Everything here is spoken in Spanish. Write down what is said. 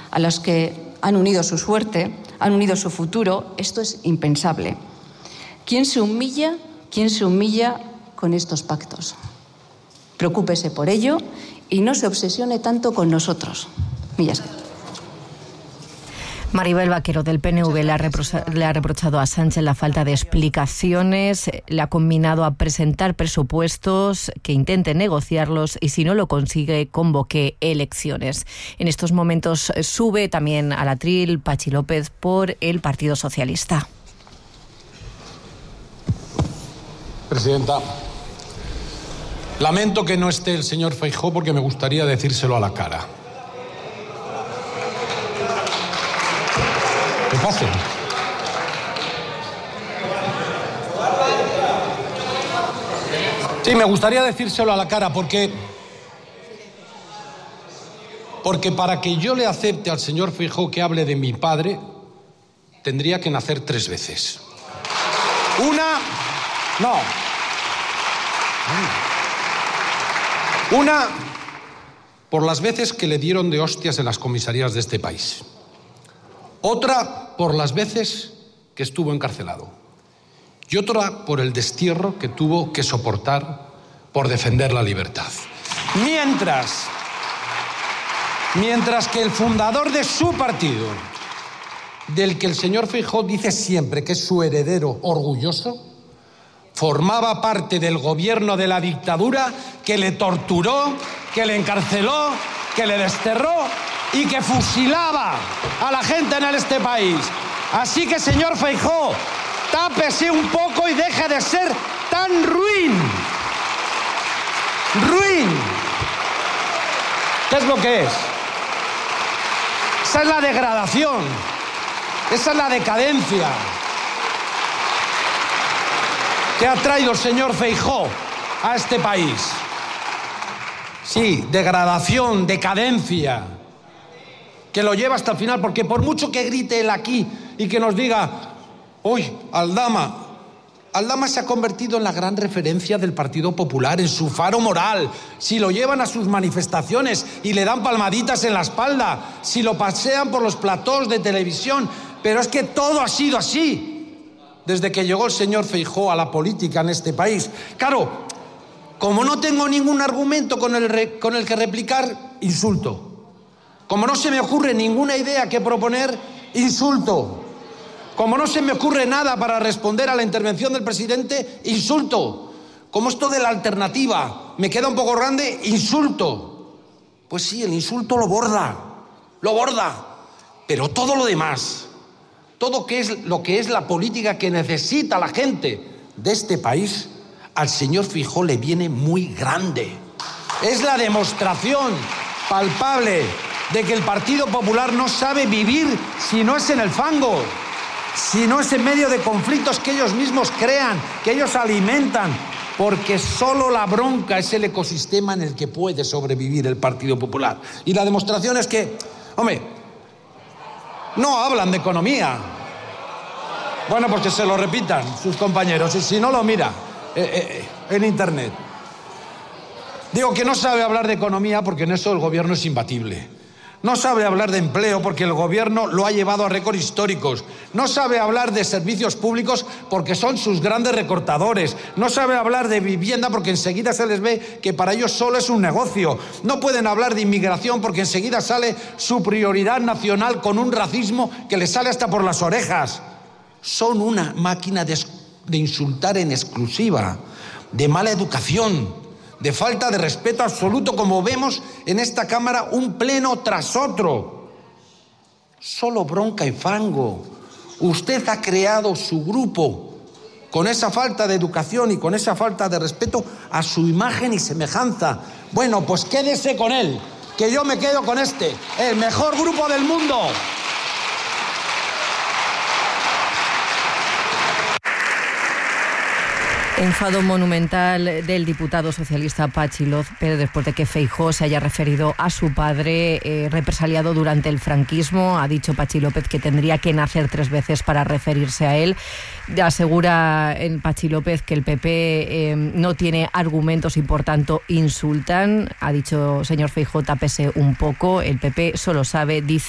a los que han unido su suerte, han unido su futuro, esto es impensable. ¿Quién se humilla con estos pactos? Preocúpese por ello y no se obsesione tanto con nosotros. Millas. Maribel Vaquero, del PNV, le ha reprochado a Sánchez la falta de explicaciones, le ha combinado a presentar presupuestos, que intente negociarlos y si no lo consigue, convoque elecciones. En estos momentos sube también al atril Patxi López por el Partido Socialista. Presidenta, lamento que no esté el señor Feijóo porque me gustaría decírselo a la cara. ¿Qué pasa? Sí, me gustaría decírselo a la cara porque para que yo le acepte al señor Feijóo que hable de mi padre, tendría que nacer 3 veces. Una por las veces que le dieron de hostias en las comisarías de este país. Otra por las veces que estuvo encarcelado. Y otra por el destierro que tuvo que soportar por defender la libertad. Mientras que el fundador de su partido, del que el señor Feijóo dice siempre que es su heredero orgulloso, formaba parte del gobierno de la dictadura que le torturó, que le encarceló, que le desterró y que fusilaba a la gente en este país. Así que, señor Feijóo, tápese un poco y deje de ser tan ruin. ¡Ruin! ¿Qué es lo que es? Esa es la degradación. Esa es la decadencia que ha traído el señor Feijóo a este país. Sí, degradación, decadencia, que lo lleva hasta el final, porque por mucho que grite él aquí y que nos diga, uy, Aldama se ha convertido en la gran referencia del Partido Popular, en su faro moral. Si lo llevan a sus manifestaciones y le dan palmaditas en la espalda, si lo pasean por los platós de televisión, pero es que todo ha sido así desde que llegó el señor Feijóo a la política en este país. Claro, como no tengo ningún argumento con el que replicar, insulto. Como no se me ocurre ninguna idea que proponer, insulto. Como no se me ocurre nada para responder a la intervención del presidente, insulto. Como esto de la alternativa me queda un poco grande, insulto. Pues sí, el insulto lo borda. Pero todo lo demás, todo lo que es la política que necesita la gente de este país, al señor Feijóo le viene muy grande. Es la demostración palpable de que el Partido Popular no sabe vivir si no es en el fango, si no es en medio de conflictos que ellos mismos crean, que ellos alimentan, porque solo la bronca es el ecosistema en el que puede sobrevivir el Partido Popular. Y la demostración es que, hombre, no hablan de economía. Bueno, pues que se lo repitan sus compañeros, y si no lo mira en internet. Digo que no sabe hablar de economía porque en eso el gobierno es imbatible. No sabe hablar de empleo porque el gobierno lo ha llevado a récords históricos. No sabe hablar de servicios públicos porque son sus grandes recortadores. No sabe hablar de vivienda porque enseguida se les ve que para ellos solo es un negocio. No pueden hablar de inmigración porque enseguida sale su prioridad nacional con un racismo que les sale hasta por las orejas. Son una máquina de insultar en exclusiva, de mala educación, de falta de respeto absoluto, como vemos en esta Cámara un pleno tras otro. Solo bronca y fango. Usted ha creado su grupo con esa falta de educación y con esa falta de respeto a su imagen y semejanza. Bueno, pues quédese con él, que yo me quedo con este, el mejor grupo del mundo. Enfado monumental del diputado socialista Patxi López después de que Feijóo se haya referido a su padre represaliado durante el franquismo. Ha dicho Patxi López que tendría que nacer 3 veces para referirse a él. Asegura Patxi López que el PP no tiene argumentos y por tanto insultan. Ha dicho, señor Feijóo, tápese un poco. El PP solo sabe, dice,